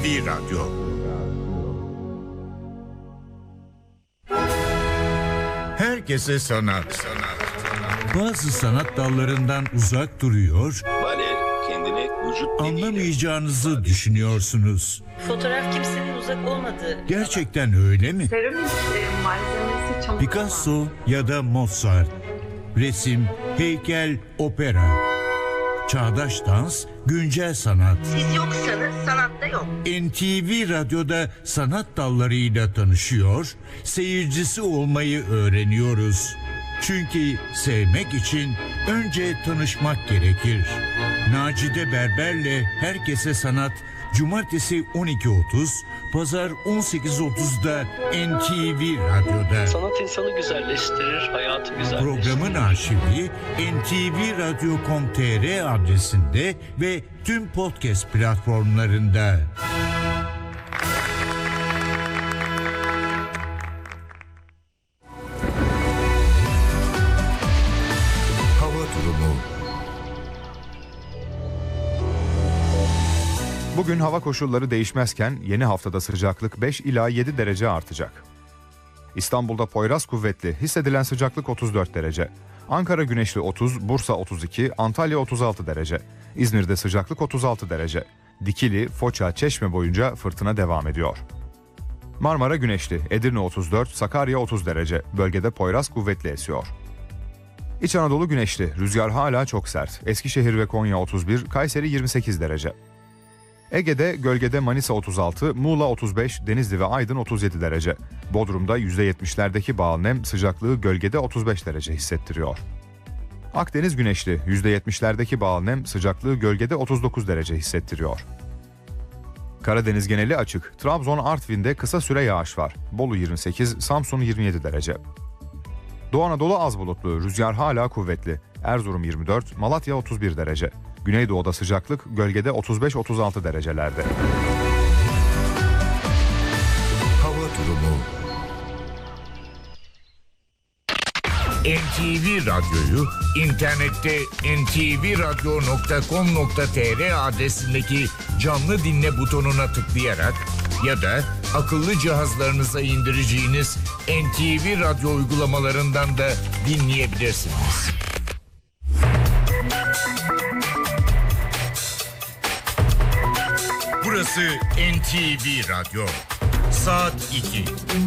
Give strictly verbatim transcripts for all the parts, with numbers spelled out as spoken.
V Radyo. Herkese sanat. sanat. Bazı sanat dallarından uzak duruyor, Bale kendini vücut anlamayacağınızı düşünüyorsunuz. Fotoğraf kimsenin uzak olmadığı. Gerçekten öyle mi? Seramik e, malzemesi çamur. Picasso ya da Mozart. Resim, heykel, opera. Çağdaş dans, güncel sanat. Siz yoksanız sanatta yok. N T V Radyo'da sanat dallarıyla tanışıyor, seyircisi olmayı öğreniyoruz. Çünkü sevmek için önce tanışmak gerekir. Nacide Berber'le Herkese Sanat, Cumartesi on iki otuz, Pazar on sekiz otuzda N T V Radyo'da. Sanat insanı güzelleştirir, hayatı güzelleştirir. Programın arşivi N T V Radyo nokta com nokta t r adresinde ve tüm podcast platformlarında. Hava durumu. Bugün hava koşulları değişmezken yeni haftada sıcaklık beş ila yedi derece artacak. İstanbul'da Poyraz kuvvetli, hissedilen sıcaklık otuz dört derece. Ankara güneşli otuz, Bursa otuz iki, Antalya otuz altı derece. İzmir'de sıcaklık otuz altı derece. Dikili, Foça, Çeşme boyunca fırtına devam ediyor. Marmara güneşli, Edirne otuz dört, Sakarya otuz derece. Bölgede Poyraz kuvvetli esiyor. İç Anadolu güneşli, rüzgar hala çok sert. Eskişehir ve Konya otuz bir, Kayseri yirmi sekiz derece. Ege'de, gölgede Manisa otuz altı, Muğla otuz beş, Denizli ve Aydın otuz yedi derece. Bodrum'da yüzde yetmişlerdeki bağıl nem sıcaklığı gölgede otuz beş derece hissettiriyor. Akdeniz güneşli, yüzde yetmişlerdeki bağıl nem sıcaklığı gölgede otuz dokuz derece hissettiriyor. Karadeniz geneli açık. Trabzon, Artvin'de kısa süre yağış var. Bolu yirmi sekiz, Samsun yirmi yedi derece. Doğu Anadolu az bulutlu, rüzgar hala kuvvetli. Erzurum yirmi dört, Malatya otuz bir derece. Güneydoğu'da sıcaklık gölgede otuz beş otuz altı derecelerde. Hava durumu. N T V Radyo'yu internette en te ve radyo nokta com nokta t r adresindeki canlı dinle butonuna tıklayarak ya da akıllı cihazlarınıza indireceğiniz N T V Radyo uygulamalarından da dinleyebilirsiniz. Burası N T V Radyo. Saat iki.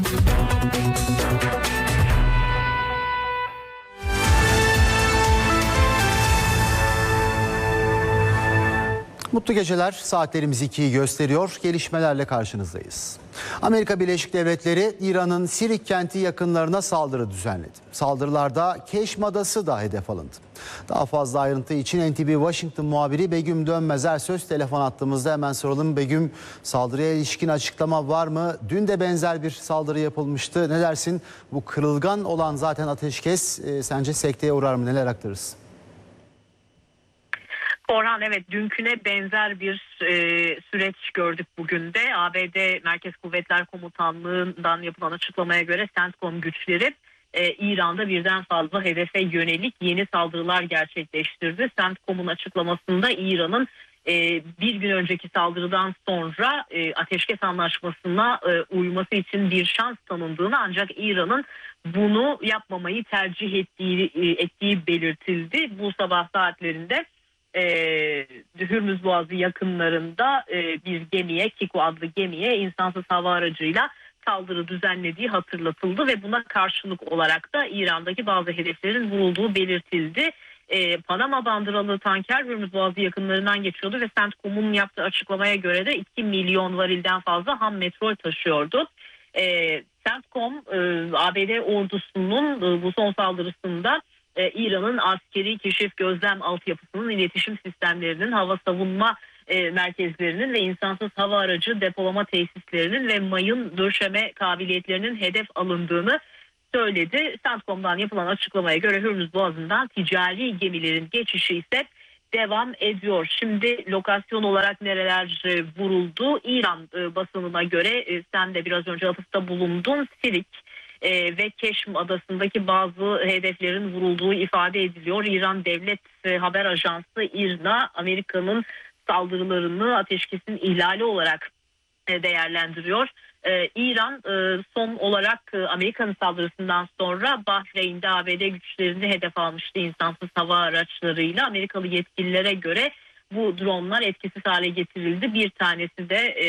Mutlu geceler. Saatlerimiz ikiyi gösteriyor. Gelişmelerle karşınızdayız. Amerika Birleşik Devletleri İran'ın Sirik kenti yakınlarına saldırı düzenledi. Saldırılarda Keşm Adası da hedef alındı. Daha fazla ayrıntı için N T V Washington muhabiri Begüm Dönmezer söz telefon attığımızda hemen soralım. Begüm, saldırıya ilişkin açıklama var mı? Dün de benzer bir saldırı yapılmıştı. Ne dersin? Bu kırılgan olan zaten ateşkes e, sence sekteye uğrar mı? Neler aktarırız? Orhan, evet, dünküne benzer bir e, süreç gördük bugün de. A B D Merkez Kuvvetler Komutanlığı'ndan yapılan açıklamaya göre CENTCOM güçleri e, İran'da birden fazla hedefe yönelik yeni saldırılar gerçekleştirdi. CENTCOM'un açıklamasında İran'ın e, bir gün önceki saldırıdan sonra e, ateşkes anlaşmasına e, uyması için bir şans tanındığını, ancak İran'ın bunu yapmamayı tercih ettiği, e, ettiği belirtildi. Bu sabah saatlerinde Ee, Hürmüz Boğazı yakınlarında e, bir gemiye, Kiko adlı gemiye insansız hava aracıyla saldırı düzenlediği hatırlatıldı ve buna karşılık olarak da İran'daki bazı hedeflerin vurulduğu belirtildi. Ee, Panama bandıralı tanker Hürmüz Boğazı yakınlarından geçiyordu ve CENTCOM'un yaptığı açıklamaya göre de iki milyon varilden fazla ham metrol taşıyordu. Ee, CENTCOM e, A B D ordusunun e, bu son saldırısında Ee, İran'ın askeri keşif gözlem altyapısının, iletişim sistemlerinin, hava savunma e, merkezlerinin ve insansız hava aracı depolama tesislerinin ve mayın döşeme kabiliyetlerinin hedef alındığını söyledi. CENTCOM'dan yapılan açıklamaya göre Hürmüz Boğazı'ndan ticari gemilerin geçişi ise devam ediyor. Şimdi lokasyon olarak nereler e, vuruldu? İran e, basınına göre e, sen de biraz önce atıfta bulundun. Sirik Ee, ve Keşm Adası'ndaki bazı hedeflerin vurulduğu ifade ediliyor. İran Devlet e, Haber Ajansı İRNA, Amerika'nın saldırılarını ateşkesin ihlali olarak değerlendiriyor. Ee, İran e, son olarak e, Amerika'nın saldırısından sonra Bahreyn'de A B D güçlerini hedef almıştı insansız hava araçlarıyla. Amerikalı yetkililere göre bu dronlar etkisiz hale getirildi. Bir tanesi de e,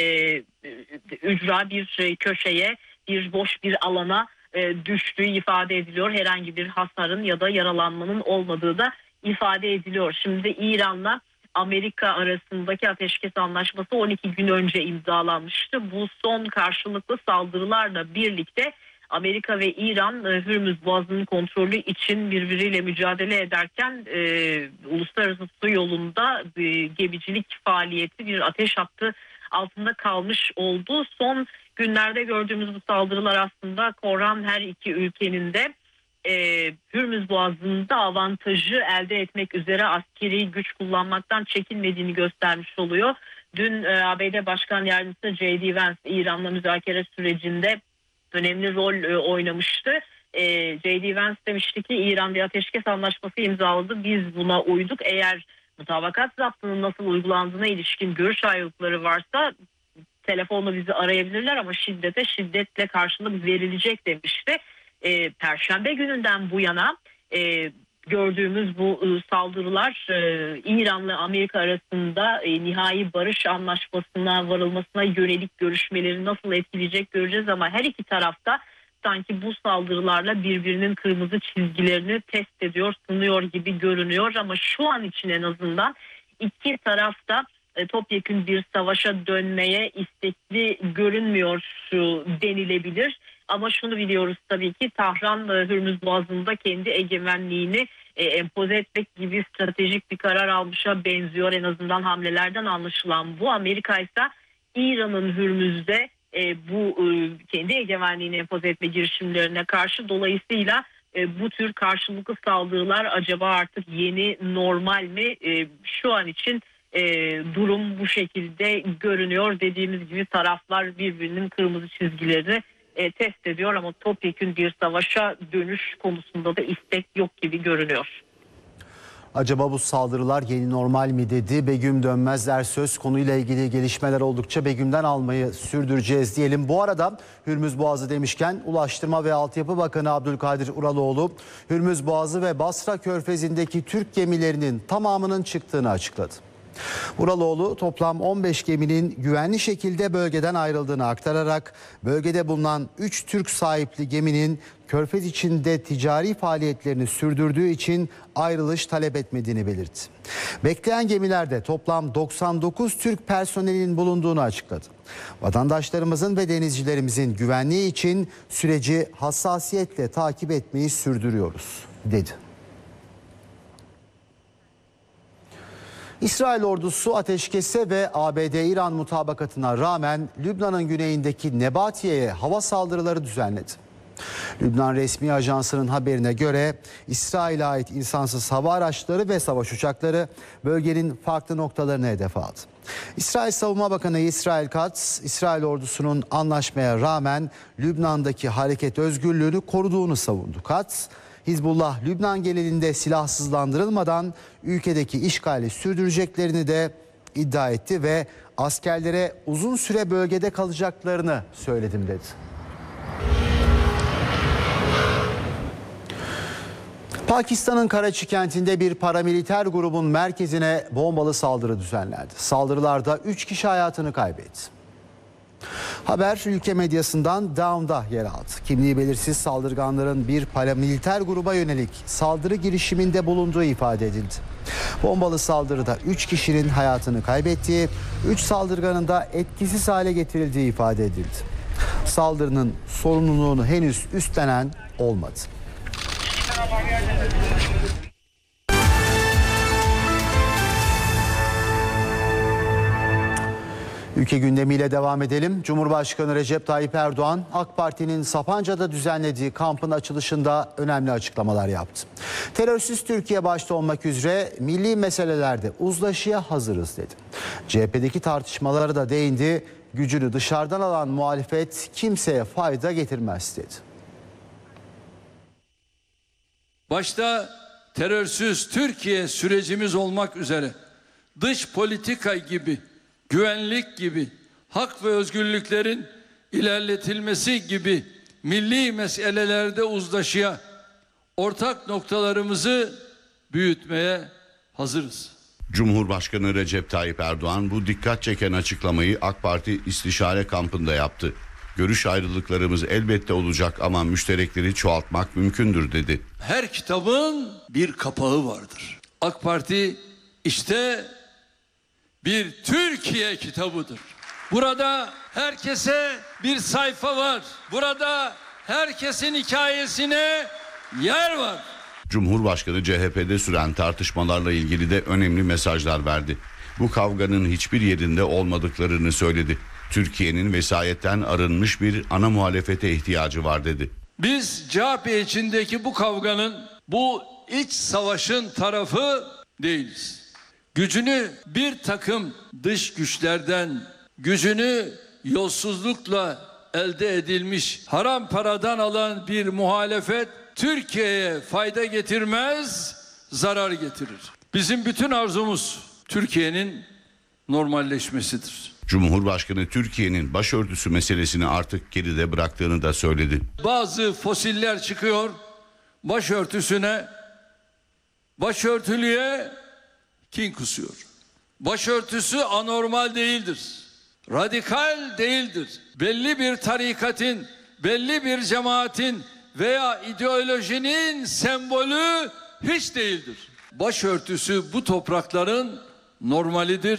ücra bir köşeye, bir boş bir alana e, düştüğü ifade ediliyor. Herhangi bir hasarın ya da yaralanmanın olmadığı da ifade ediliyor. Şimdi İran'la Amerika arasındaki ateşkes anlaşması on iki gün önce imzalanmıştı. Bu son karşılıklı saldırılarla birlikte Amerika ve İran e, Hürmüz Boğazı'nın kontrolü için birbiriyle mücadele ederken e, uluslararası su yolunda e, gemicilik faaliyeti bir ateş hattı altında kalmış oldu. Son günlerde gördüğümüz bu saldırılar aslında Koran her iki ülkenin de e, Hürmüz Boğazı'nda avantajı elde etmek üzere askeri güç kullanmaktan çekinmediğini göstermiş oluyor. Dün e, A B D Başkan Yardımcısı J D Vance İran'la müzakere sürecinde önemli rol e, oynamıştı. E, J D Vance demişti ki İran bir ateşkes anlaşması imzaladı. Biz buna uyduk. Eğer mutabakat zaptının nasıl uygulandığına ilişkin görüş ayrılıkları varsa telefonla bizi arayabilirler ama şiddete şiddetle karşılık verilecek demişti. E, Perşembe gününden bu yana e, gördüğümüz bu e, saldırılar e, İran'la Amerika arasında e, nihai barış anlaşmasına varılmasına yönelik görüşmeleri nasıl etkileyecek göreceğiz ama her iki tarafta sanki bu saldırılarla birbirinin kırmızı çizgilerini test ediyor, sınıyor gibi görünüyor ama şu an için en azından iki tarafta e, topyekün bir savaşa dönmeye istekli görünmüyor şu denilebilir. Ama şunu biliyoruz tabii ki Tahran Hürmüz Boğazı'nda kendi egemenliğini e, empoze etmek gibi stratejik bir karar almışa benziyor. En azından hamlelerden anlaşılan bu. Amerika ise İran'ın Hürmüz'de e, bu e, kendi egemenliğini empoze etme girişimlerine karşı dolayısıyla e, bu tür karşılıklı saldırılar acaba artık yeni normal mi? E, şu an için e, durum bu şekilde görünüyor. Dediğimiz gibi taraflar birbirinin kırmızı çizgilerini E, test ediyor ama topyekün bir savaşa dönüş konusunda da istek yok gibi görünüyor. Acaba bu saldırılar yeni normal mi dedi Begüm Dönmezler söz konuyla ilgili gelişmeler oldukça Begüm'den almayı sürdüreceğiz diyelim. Bu arada Hürmüz Boğazı demişken Ulaştırma ve Altyapı Bakanı Abdülkadir Uraloğlu Hürmüz Boğazı ve Basra Körfezi'ndeki Türk gemilerinin tamamının çıktığını açıkladı. Uraloğlu toplam on beş geminin güvenli şekilde bölgeden ayrıldığını aktararak bölgede bulunan üç Türk sahipli geminin Körfez içinde ticari faaliyetlerini sürdürdüğü için ayrılış talep etmediğini belirtti. Bekleyen gemilerde toplam doksan dokuz Türk personelinin bulunduğunu açıkladı. Vatandaşlarımızın ve denizcilerimizin güvenliği için süreci hassasiyetle takip etmeyi sürdürüyoruz, dedi. İsrail ordusu ateşkese ve A B D-İran mutabakatına rağmen Lübnan'ın güneyindeki Nebatiye'ye hava saldırıları düzenledi. Lübnan resmi ajansının haberine göre İsrail'e ait insansız hava araçları ve savaş uçakları bölgenin farklı noktalarını hedef aldı. İsrail Savunma Bakanı İsrail Katz, İsrail ordusunun anlaşmaya rağmen Lübnan'daki hareket özgürlüğünü koruduğunu savundu. Katz, Hizbullah Lübnan genelinde silahsızlandırılmadan ülkedeki işgali sürdüreceklerini de iddia etti ve askerlere uzun süre bölgede kalacaklarını söyledim dedi. Pakistan'ın Karachi kentinde bir paramiliter grubun merkezine bombalı saldırı düzenlendi. Saldırılarda üç kişi hayatını kaybetti. Haber ülke medyasından Dawn'da yer aldı. Kimliği belirsiz saldırganların bir paramiliter gruba yönelik saldırı girişiminde bulunduğu ifade edildi. Bombalı saldırıda üç kişinin hayatını kaybettiği, üç saldırganın da etkisiz hale getirildiği ifade edildi. Saldırının sorumluluğunu henüz üstlenen olmadı. Ülke gündemiyle devam edelim. Cumhurbaşkanı Recep Tayyip Erdoğan, AK Parti'nin Sapanca'da düzenlediği kampın açılışında önemli açıklamalar yaptı. Terörsüz Türkiye başta olmak üzere milli meselelerde uzlaşıya hazırız dedi. C H P'deki tartışmalara da değindi. Gücünü dışarıdan alan muhalefet kimseye fayda getirmez dedi. Başta terörsüz Türkiye sürecimiz olmak üzere dış politika gibi, güvenlik gibi, hak ve özgürlüklerin ilerletilmesi gibi milli meselelerde uzlaşıya, ortak noktalarımızı büyütmeye hazırız. Cumhurbaşkanı Recep Tayyip Erdoğan bu dikkat çeken açıklamayı AK Parti istişare kampında yaptı. Görüş ayrılıklarımız elbette olacak ama müşterekleri çoğaltmak mümkündür dedi. Her kitabın bir kapağı vardır. AK Parti işte bir Türkiye kitabıdır. Burada herkese bir sayfa var. Burada herkesin hikayesine yer var. Cumhurbaşkanı C H P'de süren tartışmalarla ilgili de önemli mesajlar verdi. Bu kavganın hiçbir yerinde olmadıklarını söyledi. Türkiye'nin vesayetten arınmış bir ana muhalefete ihtiyacı var dedi. Biz C H P içindeki bu kavganın, bu iç savaşın tarafı değiliz. Gücünü bir takım dış güçlerden, gücünü yolsuzlukla elde edilmiş haram paradan alan bir muhalefet Türkiye'ye fayda getirmez, zarar getirir. Bizim bütün arzumuz Türkiye'nin normalleşmesidir. Cumhurbaşkanı Türkiye'nin başörtüsü meselesini artık geride bıraktığını da söyledi. Bazı fosiller çıkıyor, başörtüsüne, başörtülüye kin kusuyor. Başörtüsü anormal değildir, radikal değildir. Belli bir tarikatın, belli bir cemaatin veya ideolojinin sembolü hiç değildir. Başörtüsü bu toprakların normalidir.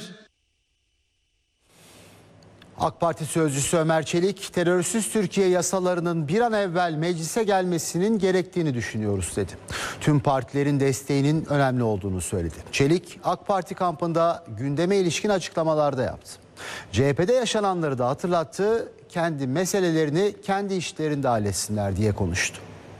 AK Parti sözcüsü Ömer Çelik, terörsüz Türkiye yasalarının bir an evvel meclise gelmesinin gerektiğini düşünüyoruz dedi. Tüm partilerin desteğinin önemli olduğunu söyledi. Çelik, AK Parti kampında gündeme ilişkin açıklamalarda yaptı. C H P'de yaşananları da hatırlattı, kendi meselelerini kendi işlerinde halletsinler diye konuştu.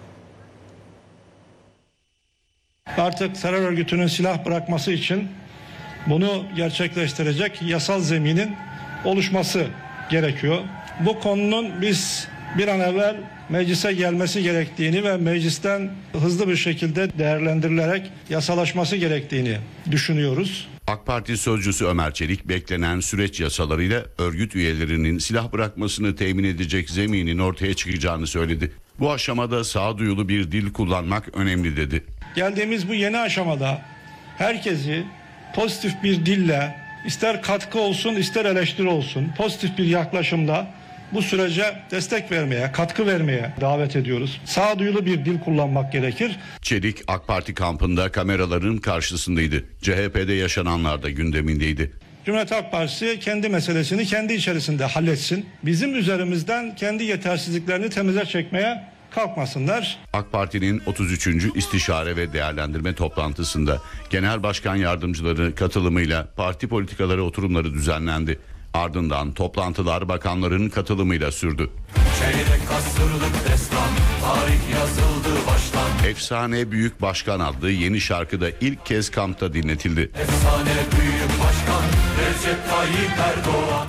Artık terör örgütünün silah bırakması için bunu gerçekleştirecek yasal zeminin oluşması gerekiyor. Bu konunun biz bir an evvel meclise gelmesi gerektiğini ve meclisten hızlı bir şekilde değerlendirilerek yasalaşması gerektiğini düşünüyoruz. AK Parti sözcüsü Ömer Çelik beklenen süreç yasalarıyla örgüt üyelerinin silah bırakmasını temin edecek zeminin ortaya çıkacağını söyledi. Bu aşamada sağduyulu bir dil kullanmak önemli dedi. Geldiğimiz bu yeni aşamada herkesi pozitif bir dille, ister katkı olsun ister eleştiri olsun, pozitif bir yaklaşımda bu sürece destek vermeye, katkı vermeye davet ediyoruz. Sağduyulu bir dil kullanmak gerekir. Çelik AK Parti kampında kameraların karşısındaydı. C H P'de yaşananlar da gündemindeydi. Cumhuriyet Halk Partisi kendi meselesini kendi içerisinde halletsin. Bizim üzerimizden kendi yetersizliklerini temize çekmeye kalkmasınlar. AK Parti'nin otuz üçüncü istişare ve değerlendirme toplantısında genel başkan yardımcıları katılımıyla parti politikaları oturumları düzenlendi. Ardından toplantılar bakanların katılımıyla sürdü. Çeyrek asırlık destan, tarih yazıldı baştan. Efsane Büyük Başkan adlı yeni şarkı da ilk kez kampta dinletildi. Efsane Büyük Başkan Recep Tayyip Erdoğan.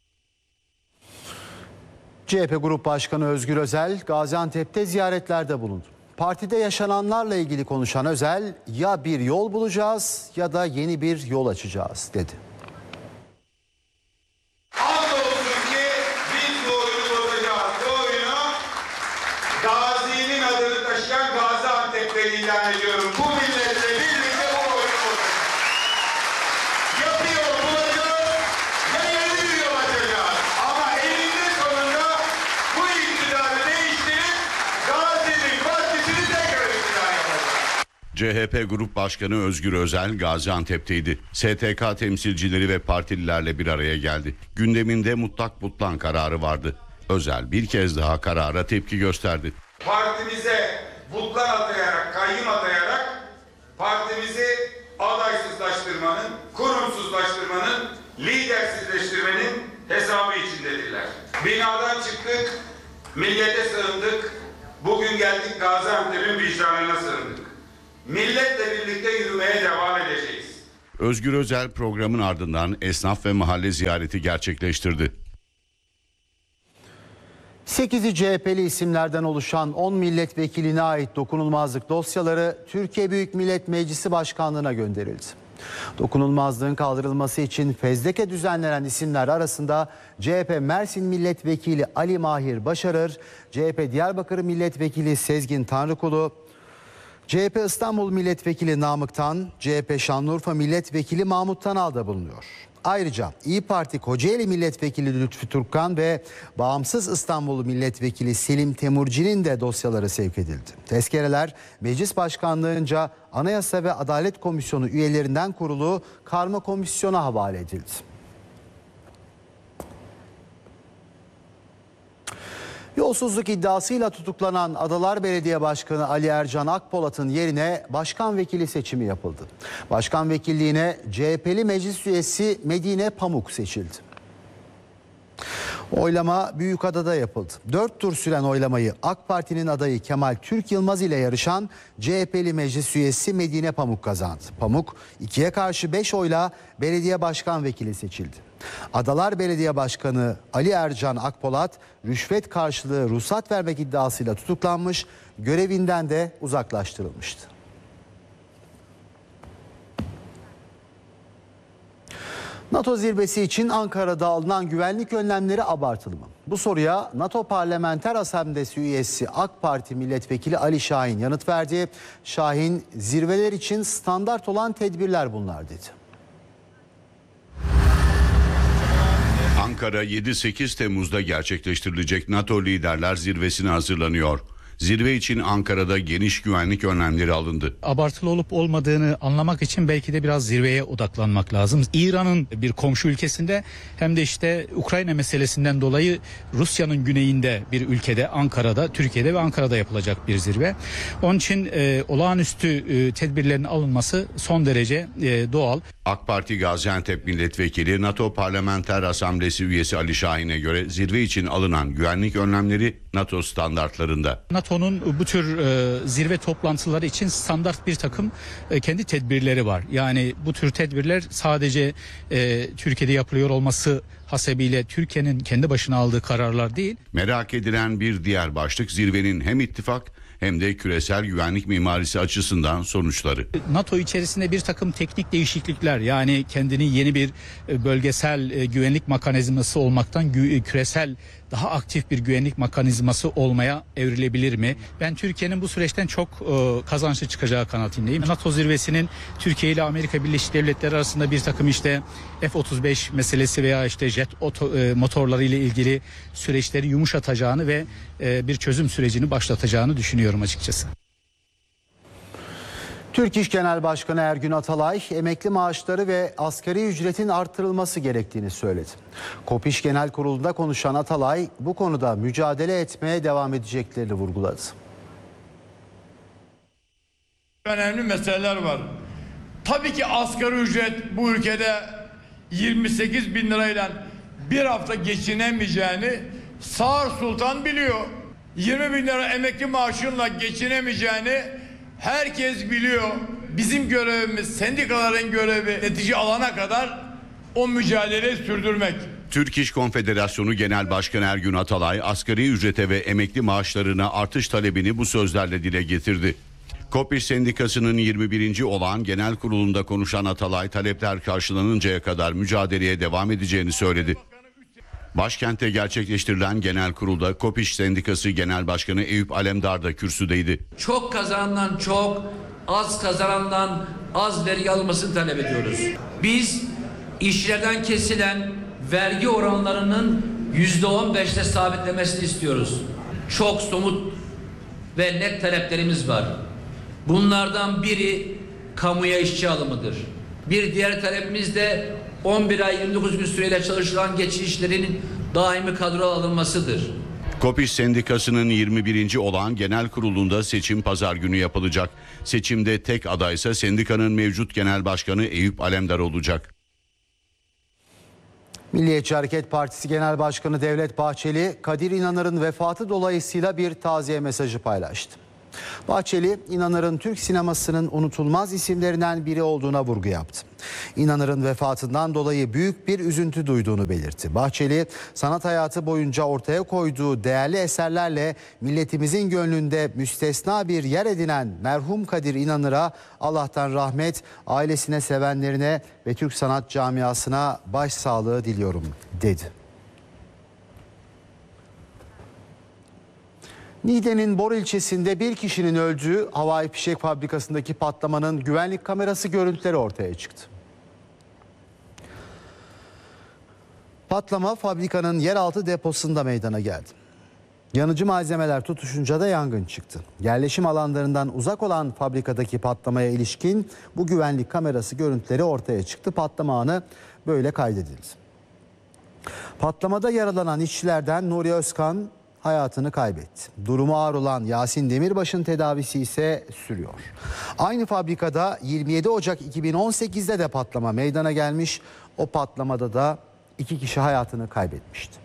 C H P Grup Başkanı Özgür Özel Gaziantep'te ziyaretlerde bulundu. Partide yaşananlarla ilgili konuşan Özel, ya bir yol bulacağız ya da yeni bir yol açacağız dedi. Andolsun ki biz bu oyunu bozacağız. Bu oyunu Gazi'nin adını taşıyan Gaziantep'te ilan ediyorum. Bu milletle birlikte bu oyunu bozacağız. Ya bir yol bulacağız ya yeni bir yol açacağız. Ama elinde sonunda bu iktidarı değiştirip Gazi'nin partisini tekrar iktidar yapacağız. C H P Grup Başkanı Özgür Özel Gaziantep'teydi. S T K temsilcileri ve partililerle bir araya geldi. Gündeminde mutlak butlan kararı vardı. Özel bir kez daha karara tepki gösterdi. Partimize butlan atayarak, kayyım atayarak partimizi adaysızlaştırmanın, kurumsuzlaştırmanın, lidersizleştirmenin hesabı içindedirler. Binadan çıktık, millete sığındık, bugün geldik Gaziantep'in vicdanına sığındık. Milletle birlikte yürümeye devam edeceğiz. Özgür Özel programın ardından esnaf ve mahalle ziyareti gerçekleştirdi. sekizi C H P'li isimlerden oluşan on milletvekiline ait dokunulmazlık dosyaları Türkiye Büyük Millet Meclisi Başkanlığı'na gönderildi. Dokunulmazlığın kaldırılması için fezleke düzenlenen isimler arasında C H P Mersin Milletvekili Ali Mahir Başarır, C H P Diyarbakır Milletvekili Sezgin Tanrıkulu, C H P İstanbul Milletvekili Namık Tan, C H P Şanlıurfa Milletvekili Mahmut Tanal da bulunuyor. Ayrıca İYİ Parti Kocaeli Milletvekili Lütfü Türkkan ve Bağımsız İstanbul Milletvekili Selim Temurci'nin de dosyaları sevk edildi. Tezkereler Meclis Başkanlığınca Anayasa ve Adalet Komisyonu üyelerinden kurulu karma komisyona havale edildi. Yolsuzluk iddiasıyla tutuklanan Adalar Belediye Başkanı Ali Ercan Akpolat'ın yerine başkan vekili seçimi yapıldı. Başkan vekilliğine C H P'li meclis üyesi Medine Pamuk seçildi. Oylama Büyükada'da yapıldı. Dört tur süren oylamayı AK Parti'nin adayı Kemal Türk Yılmaz ile yarışan C H P'li meclis üyesi Medine Pamuk kazandı. Pamuk ikiye karşı beş oyla belediye başkan vekili seçildi. Adalar Belediye Başkanı Ali Ercan Akpolat rüşvet karşılığı ruhsat vermek iddiasıyla tutuklanmış, görevinden de uzaklaştırılmıştı. NATO zirvesi için Ankara'da alınan güvenlik önlemleri abartılı mı? Bu soruya NATO Parlamenter Asamblesi üyesi AK Parti Milletvekili Ali Şahin yanıt verdi. Şahin, zirveler için standart olan tedbirler bunlar dedi. Ankara yedi sekiz Temmuz'da gerçekleştirilecek NATO Liderler Zirvesi'ne hazırlanıyor. Zirve için Ankara'da geniş güvenlik önlemleri alındı. Abartılı olup olmadığını anlamak için belki de biraz zirveye odaklanmak lazım. İran'ın bir komşu ülkesinde hem de işte Ukrayna meselesinden dolayı Rusya'nın güneyinde bir ülkede, Ankara'da, Türkiye'de ve Ankara'da yapılacak bir zirve. Onun için e, olağanüstü e, tedbirlerin alınması son derece e, doğal. AK Parti Gaziantep Milletvekili NATO Parlamenter Asamblesi üyesi Ali Şahin'e göre zirve için alınan güvenlik önlemleri NATO standartlarında. NATO'nun bu tür e, zirve toplantıları için standart bir takım e, kendi tedbirleri var. Yani bu tür tedbirler sadece e, Türkiye'de yapılıyor olması hasebiyle Türkiye'nin kendi başına aldığı kararlar değil. Merak edilen bir diğer başlık zirvenin hem ittifak hem de küresel güvenlik mimarisi açısından sonuçları. NATO içerisinde bir takım teknik değişiklikler, yani kendini yeni bir bölgesel güvenlik mekanizması olmaktan küresel daha aktif bir güvenlik mekanizması olmaya evrilebilir mi? Ben Türkiye'nin bu süreçten çok kazançlı çıkacağı kanaatindeyim. NATO zirvesinin Türkiye ile Amerika Birleşik Devletleri arasında bir takım işte F otuz beş meselesi veya işte jet motorları ile ilgili süreçleri yumuşatacağını ve bir çözüm sürecini başlatacağını düşünüyorum açıkçası. Türk İş Genel Başkanı Ergün Atalay, emekli maaşları ve asgari ücretin artırılması gerektiğini söyledi. KOPİŞ Genel Kurulu'nda konuşan Atalay, bu konuda mücadele etmeye devam edeceklerini vurguladı. Önemli meseleler var. Tabii ki asgari ücret bu ülkede yirmi sekiz bin lirayla bir hafta geçinemeyeceğini Sağır Sultan biliyor. yirmi bin lira emekli maaşınla geçinemeyeceğini herkes biliyor. Bizim görevimiz, sendikaların görevi netice alana kadar o mücadeleyi sürdürmek. Türk İş Konfederasyonu Genel Başkanı Ergün Atalay, asgari ücrete ve emekli maaşlarına artış talebini bu sözlerle dile getirdi. KOPİŞ Sendikası'nın yirmi birinci olağan genel kurulunda konuşan Atalay, talepler karşılanıncaya kadar mücadeleye devam edeceğini söyledi. Başkentte gerçekleştirilen genel kurulda KOPİŞ Sendikası Genel Başkanı Eyüp Alemdar da kürsüdeydi. Çok kazanandan çok, az kazanandan az vergi alınmasını talep ediyoruz. Biz işçilerden kesilen vergi oranlarının yüzde on beşte sabitlemesini istiyoruz. Çok somut ve net taleplerimiz var. Bunlardan biri kamuya işçi alımıdır. Bir diğer talebimiz de on bir ay yirmi dokuz gün süreyle çalışılan geçici işçilerin daimi kadroya alınmasıdır. KOPİŞ Sendikası'nın yirmi birinci olağan genel kurulunda seçim pazar günü yapılacak. Seçimde tek adaysa sendikanın mevcut genel başkanı Eyüp Alemdar olacak. Milliyetçi Hareket Partisi Genel Başkanı Devlet Bahçeli, Kadir İnanır'ın vefatı dolayısıyla bir taziye mesajı paylaştı. Bahçeli, İnanır'ın Türk sinemasının unutulmaz isimlerinden biri olduğuna vurgu yaptı. İnanır'ın vefatından dolayı büyük bir üzüntü duyduğunu belirtti. Bahçeli, sanat hayatı boyunca ortaya koyduğu değerli eserlerle milletimizin gönlünde müstesna bir yer edinen merhum Kadir İnanır'a Allah'tan rahmet, ailesine, sevenlerine ve Türk sanat camiasına başsağlığı diliyorum dedi. Niğde'nin Bor ilçesinde bir kişinin öldüğü havai fişek fabrikasındaki patlamanın güvenlik kamerası görüntüleri ortaya çıktı. Patlama fabrikanın yeraltı deposunda meydana geldi. Yanıcı malzemeler tutuşunca da yangın çıktı. Yerleşim alanlarından uzak olan fabrikadaki patlamaya ilişkin bu güvenlik kamerası görüntüleri ortaya çıktı. Patlama anı böyle kaydedildi. Patlamada yaralanan işçilerden Nuri Özkan hayatını kaybetti. Durumu ağır olan Yasin Demirbaş'ın tedavisi ise sürüyor. Aynı fabrikada yirmi yedi Ocak iki bin on sekiz'de de patlama meydana gelmiş. O patlamada da iki kişi hayatını kaybetmişti.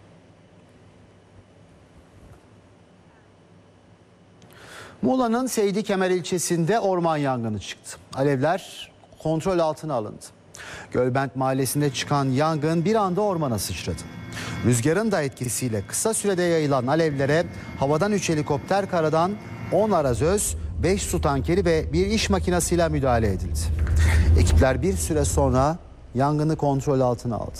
Muğla'nın Seydi Kemer ilçesinde orman yangını çıktı. Alevler kontrol altına alındı. Gölbent mahallesinde çıkan yangın bir anda ormana sıçradı. Rüzgarın da etkisiyle kısa sürede yayılan alevlere havadan üç helikopter, karadan on arazöz, beş su tankeri ve bir iş makinesiyle müdahale edildi. Ekipler bir süre sonra yangını kontrol altına aldı.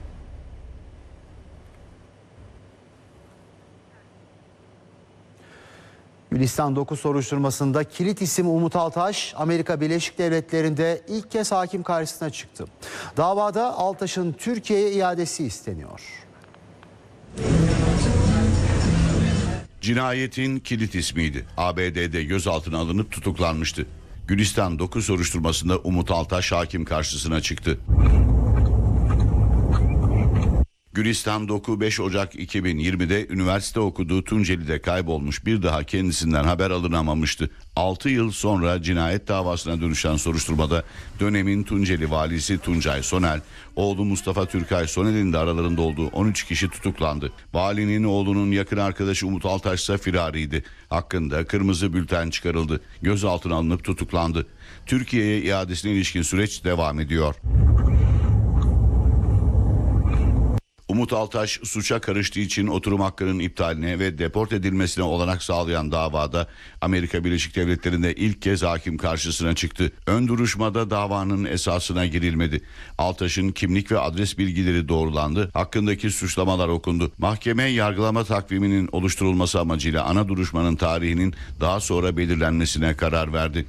Gülistan dokuz soruşturmasında kilit isim Umut Altaş, Amerika Birleşik Devletleri'nde ilk kez hakim karşısına çıktı. Davada Altaş'ın Türkiye'ye iadesi isteniyor. Cinayetin kilit ismiydi. A B D'de gözaltına alınıp tutuklanmıştı. Gülistan dokuz soruşturmasında Umut Altaş hakim karşısına çıktı. Gülistan Doku beş Ocak iki bin yirmi'de üniversite okuduğu Tunceli'de kaybolmuş, bir daha kendisinden haber alınamamıştı. altı yıl sonra cinayet davasına dönüşen soruşturmada dönemin Tunceli valisi Tuncay Sonel, oğlu Mustafa Türkay Sonel'in de aralarında olduğu on üç kişi tutuklandı. Valinin oğlunun yakın arkadaşı Umut Altaş ise firariydi. Hakkında kırmızı bülten çıkarıldı. Gözaltına alınıp tutuklandı. Türkiye'ye iadesine ilişkin süreç devam ediyor. Umut Altaş suça karıştığı için oturum hakkının iptaline ve deport edilmesine olanak sağlayan davada Amerika Birleşik Devletleri'nde ilk kez hakim karşısına çıktı. Ön duruşmada davanın esasına girilmedi. Altaş'ın kimlik ve adres bilgileri doğrulandı. Hakkındaki suçlamalar okundu. Mahkeme yargılama takviminin oluşturulması amacıyla ana duruşmanın tarihinin daha sonra belirlenmesine karar verdi.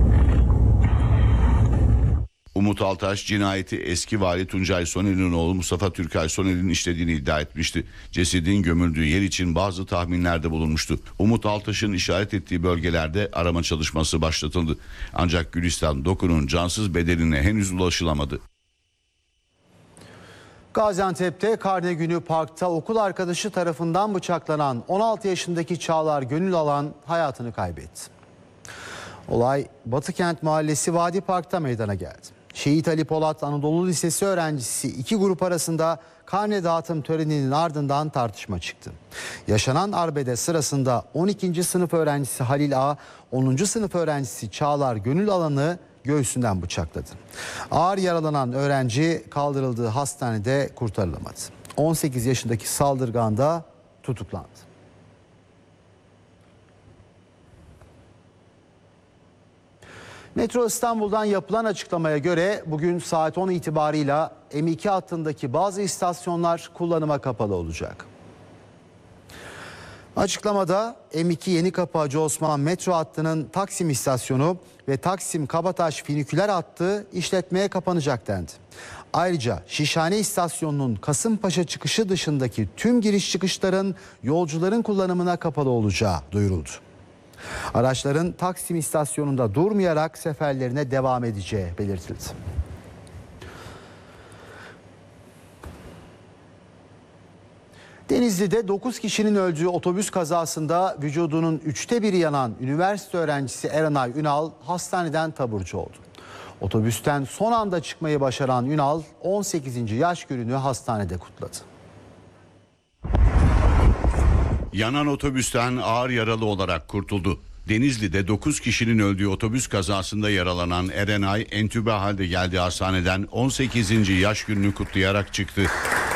Umut Altaş cinayeti eski vali Tuncay Sonel'in oğlu Mustafa Türkay Sonel'in işlediğini iddia etmişti. Cesedin gömüldüğü yer için bazı tahminlerde bulunmuştu. Umut Altaş'ın işaret ettiği bölgelerde arama çalışması başlatıldı. Ancak Gülistan Doku'nun cansız bedenine henüz ulaşılamadı. Gaziantep'te Karne Günü Park'ta okul arkadaşı tarafından bıçaklanan on altı yaşındaki Çağlar Gönül Alan hayatını kaybetti. Olay Batıkent Mahallesi Vadi Park'ta meydana geldi. Şehit Ali Polat Anadolu Lisesi öğrencisi iki grup arasında karne dağıtım töreninin ardından tartışma çıktı. Yaşanan arbede sırasında on ikinci sınıf öğrencisi Halil A, onuncu sınıf öğrencisi Çağlar Gönül Alan'ı göğsünden bıçakladı. Ağır yaralanan öğrenci kaldırıldığı hastanede kurtarılamadı. on sekiz yaşındaki saldırgan da tutuklandı. Metro İstanbul'dan yapılan açıklamaya göre bugün saat on itibarıyla M iki hattındaki bazı istasyonlar kullanıma kapalı olacak. Açıklamada M iki Yenikapı Hacı Osman metro hattının Taksim istasyonu ve Taksim Kabataş finiküler hattı işletmeye kapanacak dendi. Ayrıca Şişhane istasyonunun Kasımpaşa çıkışı dışındaki tüm giriş çıkışların yolcuların kullanımına kapalı olacağı duyuruldu. Araçların Taksim istasyonunda durmayarak seferlerine devam edeceği belirtildi. Denizli'de dokuz kişinin öldüğü otobüs kazasında vücudunun üçte biri yanan üniversite öğrencisi Erenay Ünal hastaneden taburcu oldu. Otobüsten son anda çıkmayı başaran Ünal on sekizinci yaş gününü hastanede kutladı. Yanan otobüsten ağır yaralı olarak kurtuldu. Denizli'de dokuz kişinin öldüğü otobüs kazasında yaralanan Erenay entübe halde geldiği hastaneden on sekizinci yaş gününü kutlayarak çıktı.